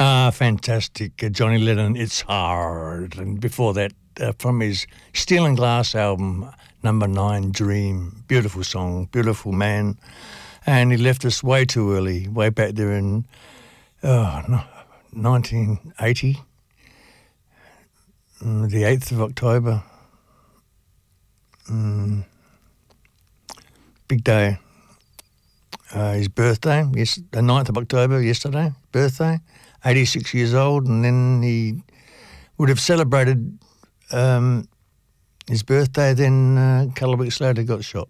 Fantastic. Johnny Lennon, It's Hard. And before that, from his Steel and Glass album, number 9, Dream. Beautiful song, beautiful man. And he left us way too early, way back there in 1980, the 8th of October. Big day. His birthday, yes, the 9th of October, yesterday, birthday, 86 years old, and then he would have celebrated his birthday, then a couple of weeks later got shot.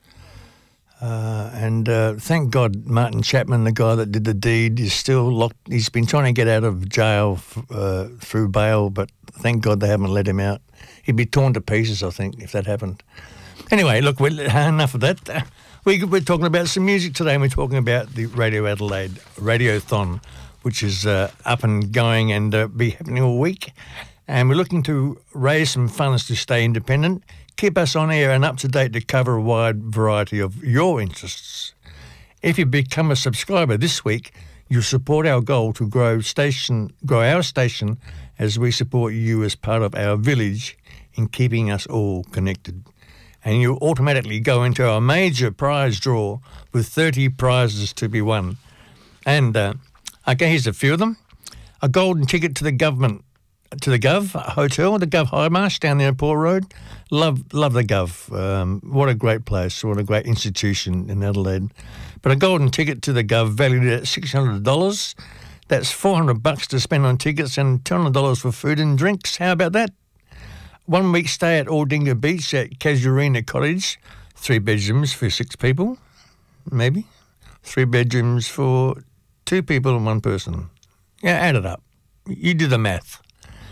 And thank God Martin Chapman, the guy that did the deed, is still locked. He's been trying to get out of jail through bail, but thank God they haven't let him out. He'd be torn to pieces, I think, if that happened. Anyway, look, enough of that. We're talking about some music today, and we're talking about the Radio Adelaide Radiothon, which is up and going and be happening all week. And we're looking to raise some funds to stay independent, keep us on air and up to date to cover a wide variety of your interests. If you become a subscriber this week, you'll support our goal to grow our station as we support you as part of our village in keeping us all connected. And you'll automatically go into our major prize draw with 30 prizes to be won. And, okay, here's a few of them. A golden ticket to the Gov Hotel, the Gov Highmarsh down there at Port Road. Love the Gov. What a great place, what a great institution in Adelaide. But a golden ticket to the Gov valued at $600. That's $400 to spend on tickets and $200 for food and drinks. How about that? 1 week stay at Aldinga Beach at Casuarina Cottage. 3 bedrooms for 6 people, maybe. 3 bedrooms for 2 people and 1 person. Yeah, add it up. You do the math.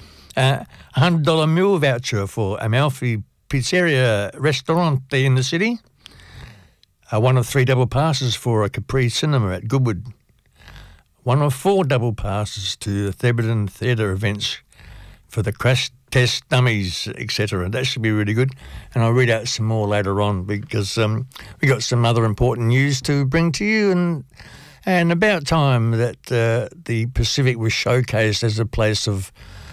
$100 meal voucher for Amalfi Pizzeria Restaurant in the city. 1 of 3 double passes for a Capri Cinema at Goodwood. 1 of 4 double passes to the Theberton Theatre events for the Crash Test Dummies, etc. That should be really good. And I'll read out some more later on because we got some other important news to bring to you, and about time that the Pacific was showcased as a place of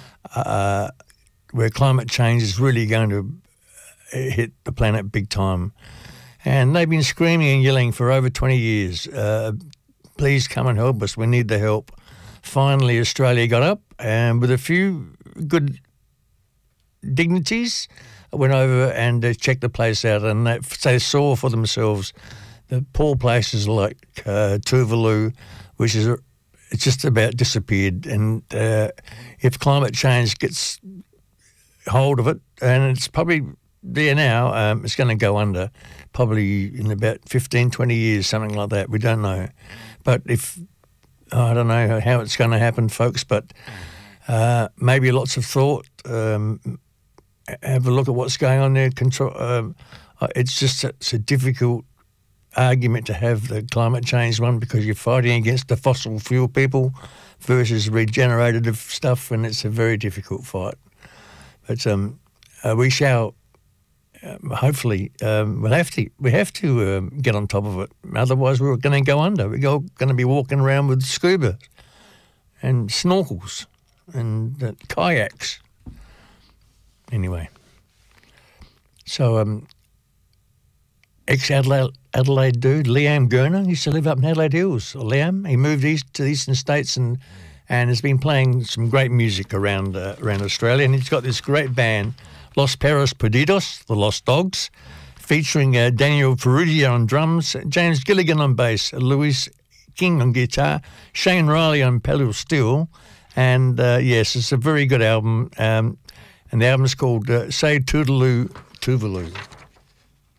where climate change is really going to hit the planet big time. And they've been screaming and yelling for over 20 years. Please come and help us. We need the help. Finally, Australia got up and with a few good dignities went over and checked the place out, and they saw for themselves the poor places like Tuvalu, which is it's just about disappeared. And if climate change gets hold of it, and it's probably there now, it's going to go under probably in about 15, 20 years, something like that. We don't know. But I don't know how it's going to happen, folks, but maybe lots of thought. Have a look at what's going on there. It's a difficult argument to have, the climate change one, because you're fighting against the fossil fuel people versus regenerative stuff, and it's a very difficult fight. But we shall hopefully we have to get on top of it. Otherwise, we're going to go under. We're going to be walking around with scuba and snorkels and kayaks. Anyway, so ex-Adelaide dude, Liam Gurner, used to live up in Adelaide Hills. Liam, he moved east to the eastern states and has been playing some great music around Australia. And he's got this great band, Los Perros Perdidos, the Lost Dogs, featuring Daniel Perugia on drums, James Gilligan on bass, Louis King on guitar, Shane Riley on pedal steel. And yes, it's a very good album. And the album's called Say Toodaloo Tuvalu.